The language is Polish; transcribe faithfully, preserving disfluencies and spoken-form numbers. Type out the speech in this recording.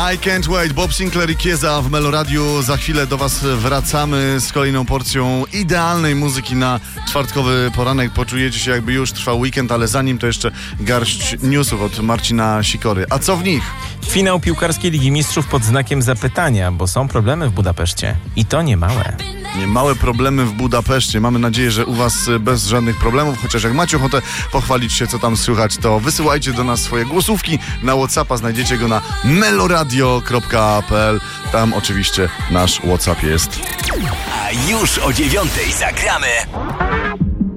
I Can't Wait, Bob Sinclair i Kieza w Meloradiu. Za chwilę do was wracamy z kolejną porcją idealnej muzyki na czwartkowy poranek. Poczujecie się, jakby już trwał weekend, ale zanim to jeszcze garść newsów od Marcina Sikory. A co w nich? Finał piłkarskiej Ligi Mistrzów pod znakiem zapytania, bo są problemy w Budapeszcie. I to nie małe. Niemałe problemy w Budapeszcie. Mamy nadzieję, że u was bez żadnych problemów, chociaż jak macie ochotę pochwalić się, co tam słychać, to wysyłajcie do nas swoje głosówki na WhatsAppa. Znajdziecie go na meloradio kropka p l. Tam oczywiście nasz WhatsApp jest. A już o dziewiątej zagramy